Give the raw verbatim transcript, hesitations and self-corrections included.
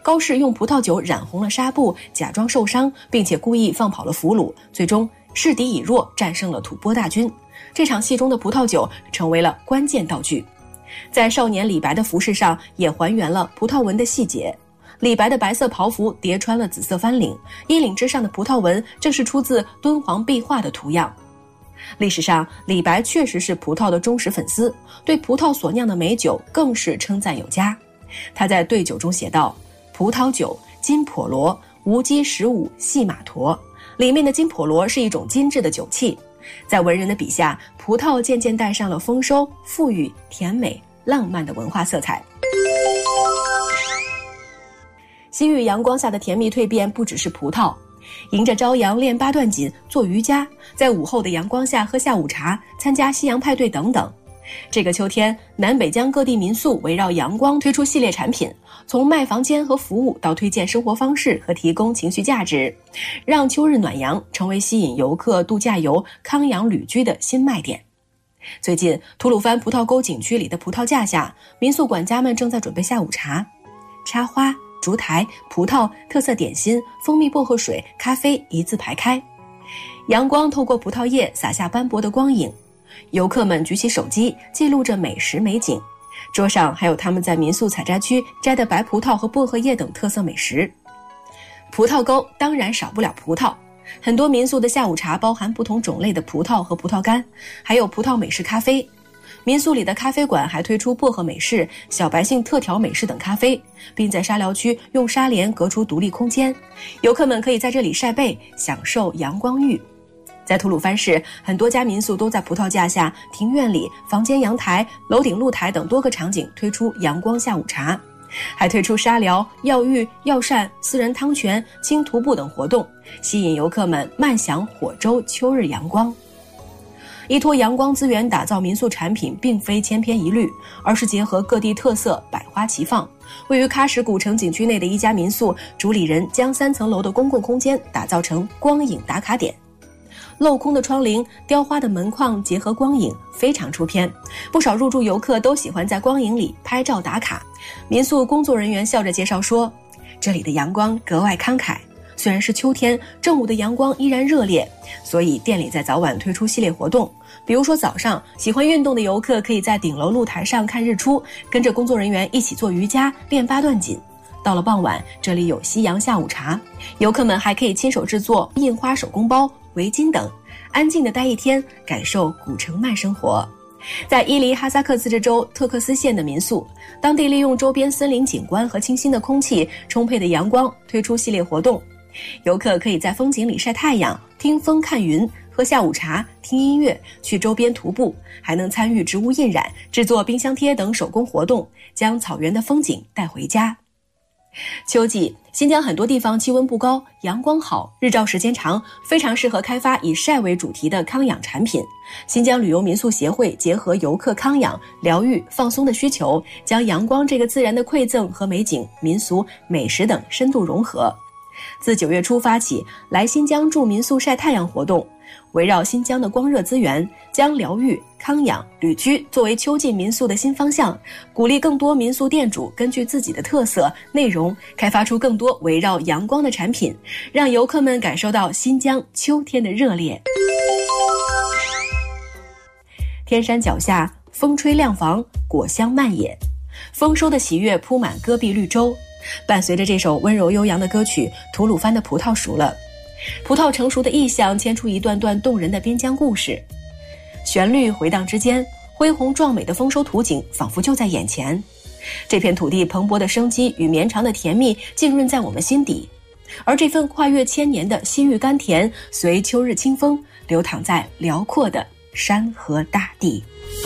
高适用葡萄酒染红了纱布，假装受伤，并且故意放跑了俘虏，最终示敌以弱，战胜了吐蕃大军。这场戏中的葡萄酒成为了关键道具。在少年李白的服饰上也还原了葡萄纹的细节，李白的白色袍服叠穿了紫色翻领，衣领之上的葡萄纹正是出自敦煌壁画的图样。历史上，李白确实是葡萄的忠实粉丝，对葡萄所酿的美酒更是称赞有加。他在对酒中写道：葡萄酒金婆罗，无机十五细马驼。里面的金婆罗是一种精致的酒器，在文人的笔下，葡萄渐渐带上了丰收、富裕、甜美、浪漫的文化色彩。西域阳光下的甜蜜蜕变不只是葡萄，迎着朝阳练八段锦、做瑜伽，在午后的阳光下喝下午茶、参加西洋派对等等。这个秋天，南北疆各地民宿围绕阳光推出系列产品，从卖房间和服务到推荐生活方式和提供情绪价值，让秋日暖阳成为吸引游客度假游、康养旅居的新卖点。最近，吐鲁番葡萄沟景区里的葡萄架下，民宿管家们正在准备下午茶，插花、烛台、葡萄、特色点心、蜂蜜薄荷水、咖啡一字排开，阳光透过葡萄叶洒下斑驳的光影，游客们举起手机记录着美食美景，桌上还有他们在民宿采摘区摘的白葡萄和薄荷叶等特色美食。葡萄沟当然少不了葡萄，很多民宿的下午茶包含不同种类的葡萄和葡萄干，还有葡萄美式咖啡。民宿里的咖啡馆还推出薄荷美式、小白杏特调美式等咖啡，并在沙疗区用纱帘隔出独立空间，游客们可以在这里晒背，享受阳光浴。在吐鲁番市，很多家民宿都在葡萄架下、庭院里、房间阳台、楼顶露台等多个场景推出阳光下午茶，还推出沙疗、药浴、药膳、私人汤泉、轻徒步等活动，吸引游客们慢享火州秋日阳光。依托阳光资源打造民宿产品并非千篇一律，而是结合各地特色，百花齐放。位于喀什古城景区内的一家民宿，主理人将三层楼的公共空间打造成光影打卡点，镂空的窗棂、雕花的门框结合光影，非常出片。不少入住游客都喜欢在光影里拍照打卡。民宿工作人员笑着介绍说，这里的阳光格外慷慨，虽然是秋天，正午的阳光依然热烈，所以店里在早晚推出系列活动。比如说早上，喜欢运动的游客可以在顶楼露台上看日出，跟着工作人员一起做瑜伽、练八段锦。到了傍晚，这里有夕阳下午茶，游客们还可以亲手制作印花手工包、围巾等，安静地待一天，感受古城慢生活。在伊犁哈萨克自治州特克斯县的民宿，当地利用周边森林景观和清新的空气、充沛的阳光推出系列活动，游客可以在风景里晒太阳、听风看云、喝下午茶、听音乐、去周边徒步，还能参与植物印染、制作冰箱贴等手工活动，将草原的风景带回家。秋季，新疆很多地方气温不高，阳光好，日照时间长，非常适合开发以晒为主题的康养产品。新疆旅游民宿协会结合游客康养、疗愈、放松的需求，将阳光这个自然的馈赠和美景、民俗、美食等深度融合。自九月初发起来新疆住民宿晒太阳活动，围绕新疆的光热资源，将疗愈、康养、旅居作为秋季民宿的新方向，鼓励更多民宿店主根据自己的特色、内容，开发出更多围绕阳光的产品，让游客们感受到新疆秋天的热烈。天山脚下，风吹亮房，果香漫野，丰收的喜悦铺满戈壁绿洲。伴随着这首温柔悠扬的歌曲，吐鲁番的葡萄熟了。葡萄成熟的意象牵出一段段动人的边疆故事，旋律回荡之间，恢宏壮美的丰收图景仿佛就在眼前。这片土地蓬勃的生机与绵长的甜蜜浸润在我们心底，而这份跨越千年的西域甘甜，随秋日清风流淌在辽阔的山河大地。